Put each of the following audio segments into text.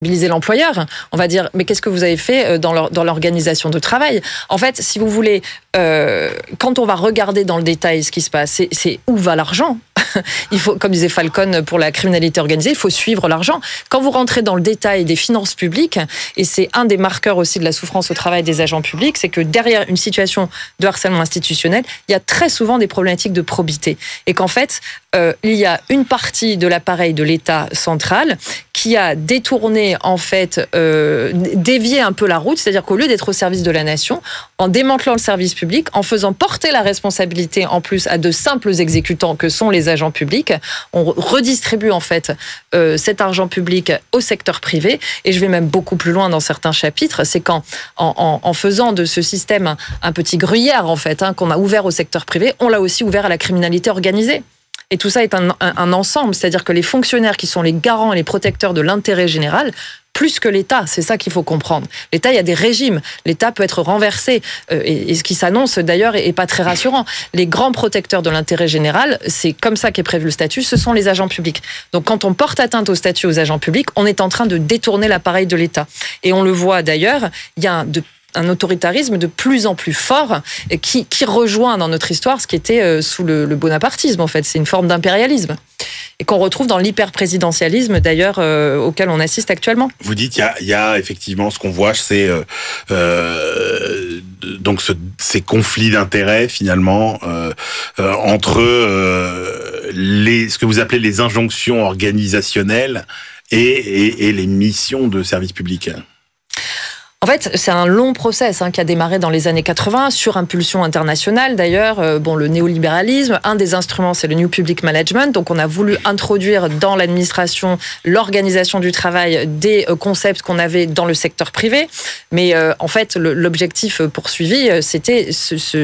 mobiliser l'employeur. On va dire, mais qu'est-ce que vous avez fait dans l'organisation de travail? En fait, si vous voulez, quand on va regarder dans le détail ce qui se passe, c'est où va l'argent? Il faut, comme disait Falcon pour la criminalité organisée, il faut suivre l'argent. Quand vous rentrez dans le détail des finances publiques, et c'est un des marqueurs aussi de la souffrance au travail des agents publics, c'est que derrière une situation de harcèlement institutionnel, il y a très souvent des problématiques de probité. Et qu'en fait, il y a une partie de l'appareil de l'État central qui a détourné, en fait, dévié un peu la route, c'est-à-dire qu'au lieu d'être au service de la nation, en démantelant le service public, en faisant porter la responsabilité en plus à de simples exécutants que sont les agents publics, on redistribue en fait cet argent public au secteur privé. Et je vais même beaucoup plus loin dans certains chapitres, c'est en faisant de ce système un petit gruyère en fait, qu'on a ouvert au secteur privé, on l'a aussi ouvert à la criminalité organisée. Et tout ça est un ensemble, c'est-à-dire que les fonctionnaires qui sont les garants et les protecteurs de l'intérêt général, plus que l'État, c'est ça qu'il faut comprendre. L'État, il y a des régimes. L'État peut être renversé. Et ce qui s'annonce, d'ailleurs, est pas très rassurant. Les grands protecteurs de l'intérêt général, c'est comme ça qu'est prévu le statut, ce sont les agents publics. Donc, quand on porte atteinte au statut aux agents publics, on est en train de détourner l'appareil de l'État. Et on le voit d'ailleurs, il y a un autoritarisme de plus en plus fort qui rejoint dans notre histoire ce qui était sous le bonapartisme, en fait. C'est une forme d'impérialisme. Et qu'on retrouve dans l'hyper-présidentialisme, d'ailleurs, auquel on assiste actuellement. Vous dites, il y a effectivement, ce qu'on voit, c'est donc ces conflits d'intérêts, finalement, entre ce que vous appelez les injonctions organisationnelles et les missions de service public. En fait, c'est un long process qui a démarré dans les années 80, sur impulsion internationale d'ailleurs. Le néolibéralisme, un des instruments, c'est le New Public Management. Donc, on a voulu introduire dans l'administration l'organisation du travail des concepts qu'on avait dans le secteur privé. Mais en fait, l'objectif poursuivi, c'était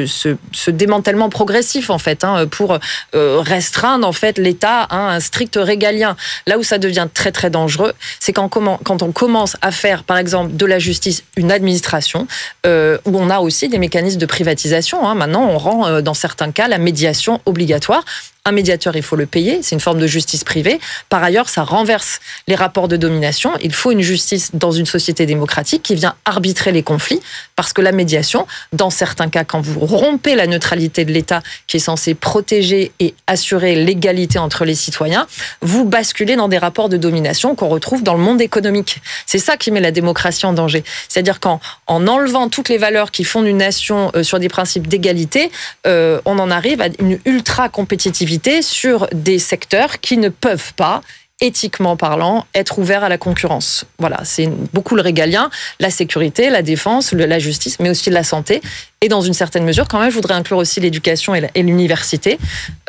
ce démantèlement progressif en fait, pour restreindre en fait l'État à un strict régalien. Là où ça devient très très dangereux, c'est quand on commence à faire, par exemple, de la justice une administration où on a aussi des mécanismes de privatisation. Maintenant, on rend dans certains cas la médiation obligatoire. Un médiateur, il faut le payer, c'est une forme de justice privée. Par ailleurs, ça renverse les rapports de domination. Il faut une justice dans une société démocratique qui vient arbitrer les conflits, parce que la médiation, dans certains cas, quand vous rompez la neutralité de l'État qui est censé protéger et assurer l'égalité entre les citoyens, vous basculez dans des rapports de domination qu'on retrouve dans le monde économique. C'est ça qui met la démocratie en danger. C'est-à-dire qu'en enlevant toutes les valeurs qui fondent une nation sur des principes d'égalité, on en arrive à une ultra-compétitivité sur des secteurs qui ne peuvent pas, éthiquement parlant, être ouverts à la concurrence. Voilà, c'est beaucoup le régalien, la sécurité, la défense, la justice, mais aussi la santé. Et dans une certaine mesure, quand même, je voudrais inclure aussi l'éducation et l'université,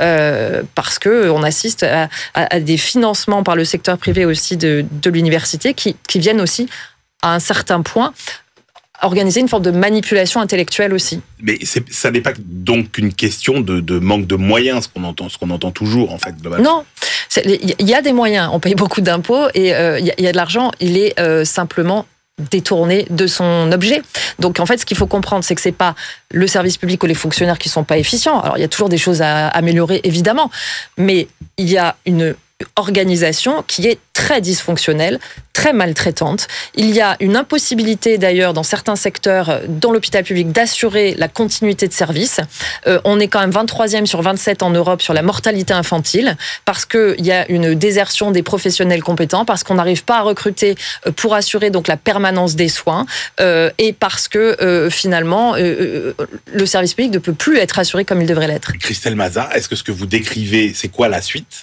parce qu'on assiste à des financements par le secteur privé aussi de l'université qui viennent aussi, à un certain point, organiser une forme de manipulation intellectuelle aussi. Mais ça n'est pas donc une question de manque de moyens, ce qu'on entend toujours, en fait, globalement. Non, il y a des moyens, on paye beaucoup d'impôts et il y a de l'argent, il est simplement détourné de son objet. Donc en fait, ce qu'il faut comprendre, c'est que c'est pas le service public ou les fonctionnaires qui sont pas efficients. Alors il y a toujours des choses à améliorer, évidemment, mais il y a une organisation qui est très dysfonctionnelle, très maltraitante. Il y a une impossibilité d'ailleurs dans certains secteurs, dans l'hôpital public, d'assurer la continuité de service. On est quand même 23e sur 27 en Europe sur la mortalité infantile, parce qu'il y a une désertion des professionnels compétents, parce qu'on n'arrive pas à recruter pour assurer donc la permanence des soins, et parce que finalement le service public ne peut plus être assuré comme il devrait l'être. Christelle Mazat, est-ce que ce que vous décrivez, c'est quoi la suite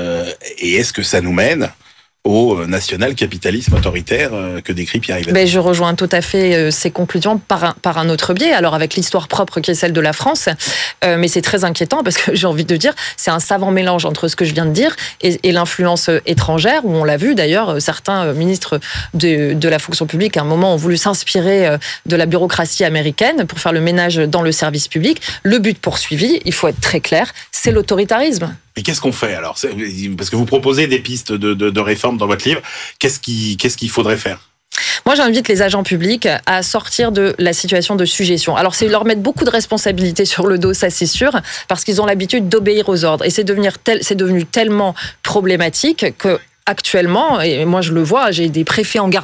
et est-ce que ça nous mène au national-capitalisme autoritaire que décrit Pierre-Yves Attal? Je rejoins tout à fait ces conclusions par un autre biais, alors avec l'histoire propre qui est celle de la France, mais c'est très inquiétant parce que j'ai envie de dire, c'est un savant mélange entre ce que je viens de dire et l'influence étrangère, où on l'a vu d'ailleurs, certains ministres de la fonction publique à un moment ont voulu s'inspirer de la bureaucratie américaine pour faire le ménage dans le service public. Le but poursuivi, il faut être très clair, c'est l'autoritarisme. Mais qu'est-ce qu'on fait alors? Parce que vous proposez des pistes de réforme dans votre livre. Qu'est-ce qu'il faudrait faire? Moi, j'invite les agents publics à sortir de la situation de sujétion. Alors, c'est leur mettre beaucoup de responsabilités sur le dos, ça c'est sûr, parce qu'ils ont l'habitude d'obéir aux ordres. Et c'est devenu tellement problématique que actuellement, et moi je le vois, j'ai des préfets en garde